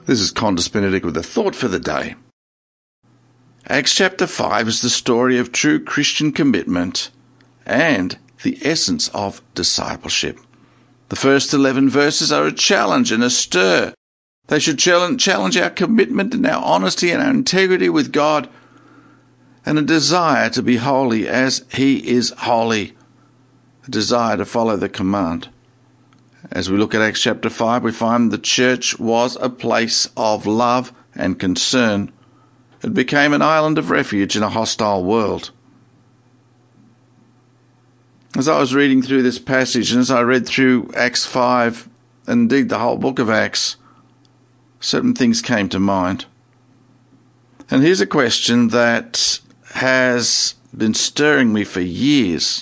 This is Qantas Benedict with a thought for the day. Acts chapter 5 is the story of true Christian commitment and the essence of discipleship. The first 11 verses are a challenge and a stir. They should challenge our commitment and our honesty and our integrity with God, and a desire to be holy as He is holy, a desire to follow the command. As we look at Acts chapter 5, we find the church was a place of love and concern. It became an island of refuge in a hostile world. As I was reading through this passage, and as I read through Acts 5, and indeed the whole book of Acts, certain things came to mind. And here's a question that has been stirring me for years.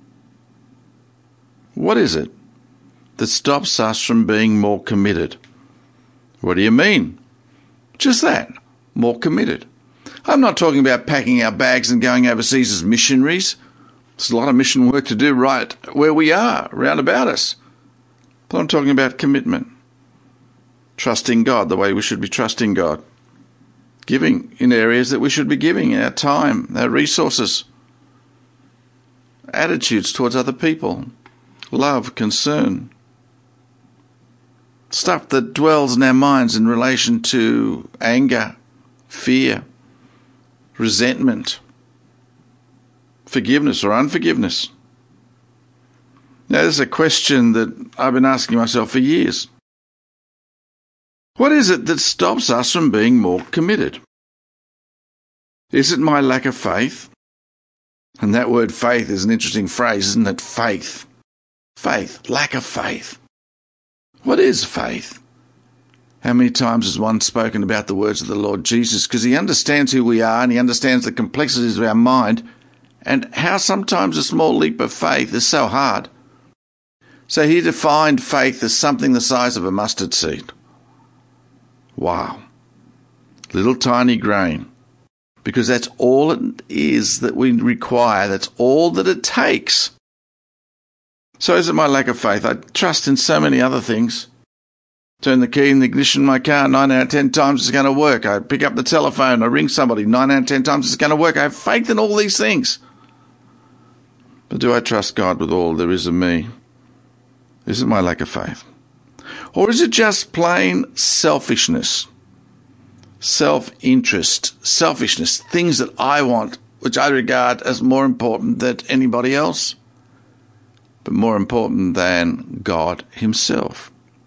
What is it that stops us from being more committed? What do you mean? Just that, more committed. I'm not talking about packing our bags and going overseas as missionaries. There's a lot of mission work to do right where we are, round about us. But I'm talking about commitment. Trusting God the way we should be trusting God. Giving in areas that we should be giving, our time, our resources. Attitudes towards other people. Love, concern. Stuff that dwells in our minds in relation to anger, fear, resentment, forgiveness or unforgiveness. Now, this is a question that I've been asking myself for years. What is it that stops us from being more committed? Is it my lack of faith? And that word faith is an interesting phrase, isn't it? Faith. Faith. Lack of faith. What is faith? How many times has one spoken about the words of the Lord Jesus? Because He understands who we are and He understands the complexities of our mind and how sometimes a small leap of faith is so hard. So He defined faith as something the size of a mustard seed. Wow. Little tiny grain. Because that's all it is that we require. That's all that it takes. So is it my lack of faith? I trust in so many other things. Turn the key in the ignition of my car, 9 out of 10 times it's going to work. I pick up the telephone, I ring somebody, 9 out of 10 times it's going to work. I have faith in all these things. But do I trust God with all there is of me? Is it my lack of faith? Or is it just plain selfishness? Self-interest, selfishness, things that I want, which I regard as more important than anybody else, but more important than God Himself?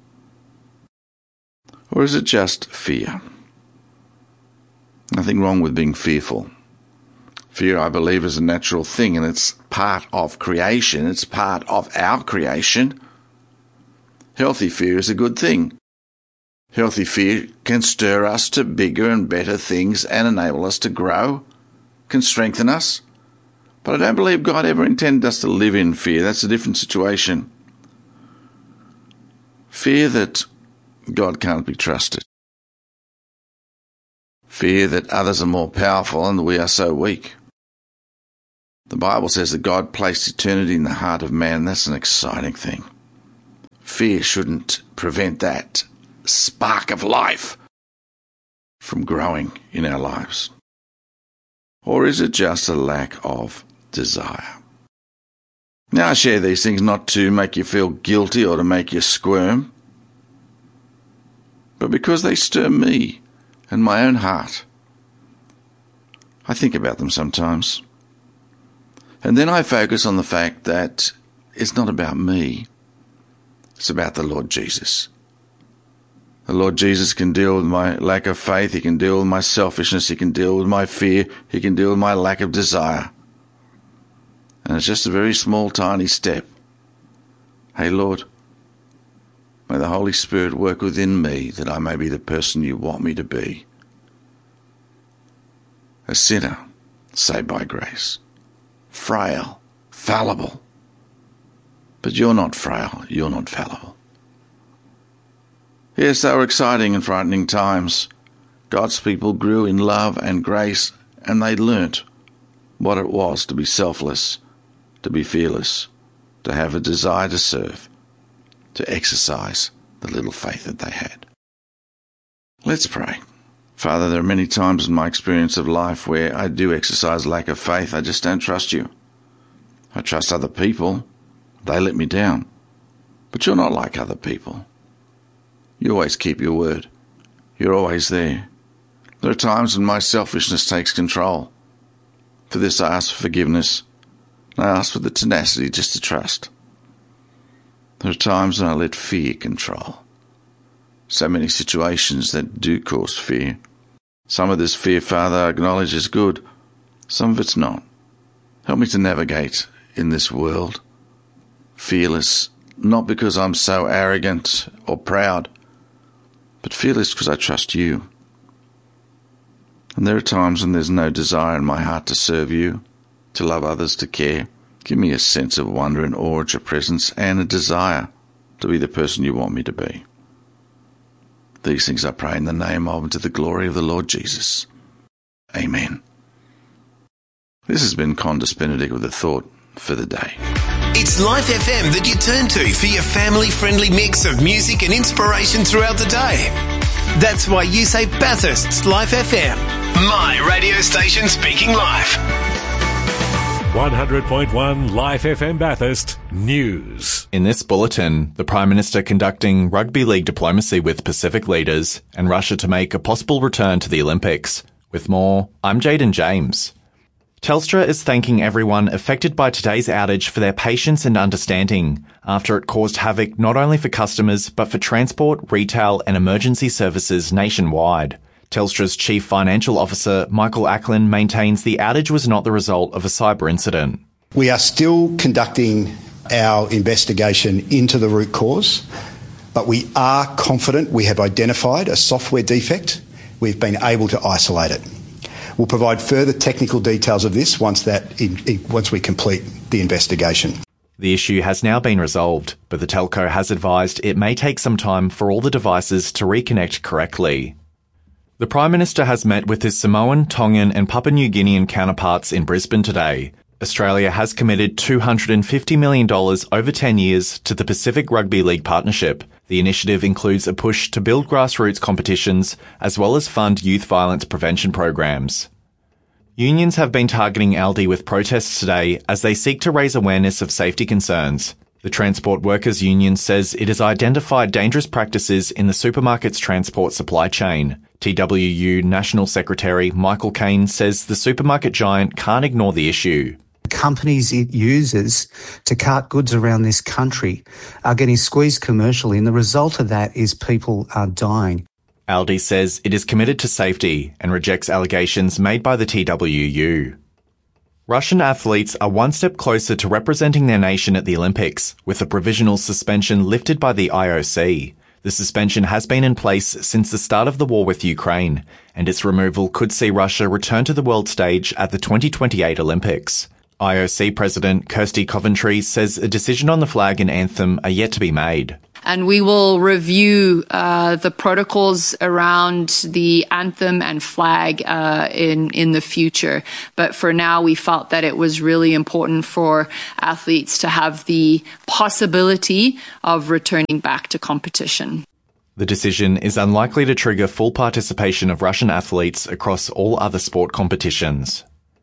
Or is it just fear? Nothing wrong with being fearful. Fear, I believe, is a natural thing, and it's part of creation. It's part of our creation. Healthy fear is a good thing. Healthy fear can stir us to bigger and better things and enable us to grow, can strengthen us. But I don't believe God ever intended us to live in fear. That's a different situation. Fear that God can't be trusted. Fear that others are more powerful and that we are so weak. The Bible says that God placed eternity in the heart of man. That's an exciting thing. Fear shouldn't prevent that spark of life from growing in our lives. Or is it just a lack of desire? Now, I share these things not to make you feel guilty or to make you squirm, but because they stir me and my own heart. I think about them sometimes. And then I focus on the fact that it's not about me. It's about the Lord Jesus. The Lord Jesus can deal with my lack of faith. He can deal with my selfishness. He can deal with my fear. He can deal with my lack of desire. And it's just a very small, tiny step. Hey, Lord, may the Holy Spirit work within me that I may be the person you want me to be. A sinner saved by grace. Frail, fallible. But you're not frail. You're not fallible. Yes, they were exciting and frightening times. God's people grew in love and grace, and they learnt what it was to be selfless, to be fearless, to have a desire to serve, to exercise the little faith that they had. Let's pray. Father, there are many times in my experience of life where I do exercise lack of faith. I just don't trust you. I trust other people. They let me down. But you're not like other people. You always keep your word. You're always there. There are times when my selfishness takes control. For this I ask for forgiveness. I ask for the tenacity just to trust. There are times when I let fear control. So many situations that do cause fear. Some of this fear, Father, I acknowledge is good. Some of it's not. Help me to navigate in this world. Fearless, not because I'm so arrogant or proud, but fearless because I trust you. And there are times when there's no desire in my heart to serve you, to love others, to care. Give me a sense of wonder and awe at your presence and a desire to be the person you want me to be. These things I pray in the name of and to the glory of the Lord Jesus. Amen. This has been Condis Benedict with a thought for the day. It's Life FM that you turn to for your family-friendly mix of music and inspiration throughout the day. That's why you say Bathurst's Life FM. My radio station speaking life. 100.1 Life FM Bathurst News. In this bulletin, the Prime Minister conducting rugby league diplomacy with Pacific leaders and Russia to make a possible return to the Olympics. With more, I'm Jaden James. Telstra is thanking everyone affected by today's outage for their patience and understanding after it caused havoc not only for customers but for transport, retail and emergency services nationwide. Telstra's Chief Financial Officer, Michael Ackland, maintains the outage was not the result of a cyber incident. We are still conducting our investigation into the root cause, but we are confident we have identified a software defect. We've been able to isolate it. We'll provide further technical details of this once we complete the investigation. The issue has now been resolved, but the telco has advised it may take some time for all the devices to reconnect correctly. The Prime Minister has met with his Samoan, Tongan and Papua New Guinean counterparts in Brisbane today. Australia has committed $250 million over 10 years to the Pacific Rugby League Partnership. The initiative includes a push to build grassroots competitions as well as fund youth violence prevention programs. Unions have been targeting Aldi with protests today as they seek to raise awareness of safety concerns. The Transport Workers Union says it has identified dangerous practices in the supermarket's transport supply chain. TWU National Secretary Michael Caine says the supermarket giant can't ignore the issue. Companies it uses to cart goods around this country are getting squeezed commercially, and the result of that is people are dying. Aldi says it is committed to safety and rejects allegations made by the TWU. Russian athletes are one step closer to representing their nation at the Olympics, with a provisional suspension lifted by the IOC. The suspension has been in place since the start of the war with Ukraine, and its removal could see Russia return to the world stage at the 2028 Olympics. IOC President Kirsty Coventry says a decision on the flag and anthem are yet to be made. And we will review the protocols around the anthem and flag in the future. But for now, we felt that it was really important for athletes to have the possibility of returning back to competition. The decision is unlikely to trigger full participation of Russian athletes across all other sport competitions.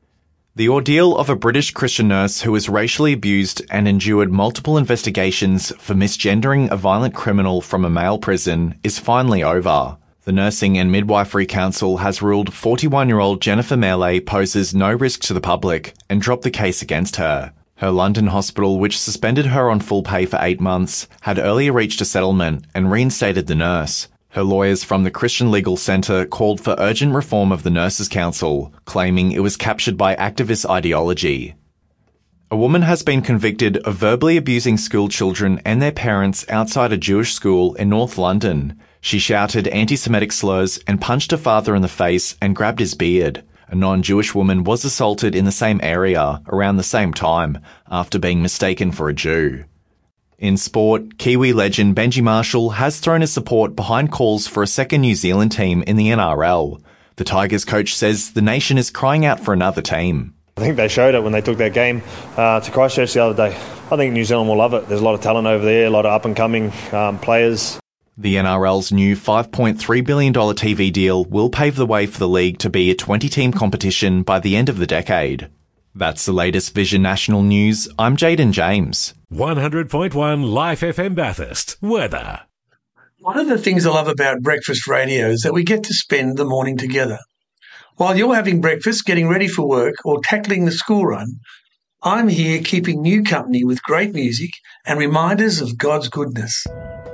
The ordeal of a British Christian nurse who was racially abused and endured multiple investigations for misgendering a violent criminal from a male prison is finally over. The Nursing and Midwifery Council has ruled 41-year-old Jennifer Melee poses no risk to the public and dropped the case against her. Her London hospital, which suspended her on full pay for 8 months, had earlier reached a settlement and reinstated the nurse. Her lawyers from the Christian Legal Centre called for urgent reform of the Nurses' Council, claiming it was captured by activist ideology. A woman has been convicted of verbally abusing school children and their parents outside a Jewish school in North London. She shouted anti-Semitic slurs and punched her father in the face and grabbed his beard. A non-Jewish woman was assaulted in the same area around the same time after being mistaken for a Jew. In sport, Kiwi legend Benji Marshall has thrown his support behind calls for a second New Zealand team in the NRL. The Tigers coach says the nation is crying out for another team. I think they showed it when they took that game to Christchurch the other day. I think New Zealand will love it. There's a lot of talent over there, a lot of up-and-coming players. The NRL's new $5.3 billion TV deal will pave the way for the league to be a 20-team competition by the end of the decade. That's the latest Vision National News. I'm Jaden James. 100.1 Life FM Bathurst. Weather. One of the things I love about breakfast radio is that we get to spend the morning together. While you're having breakfast, getting ready for work, or tackling the school run, I'm here keeping you company with great music and reminders of God's goodness.